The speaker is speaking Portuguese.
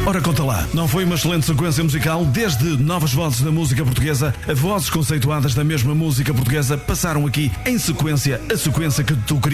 Ora, conta lá, não foi uma excelente sequência musical? Desde novas vozes da música portuguesa a vozes conceituadas da mesma música portuguesa passaram aqui em sequência, a sequência que tu querias.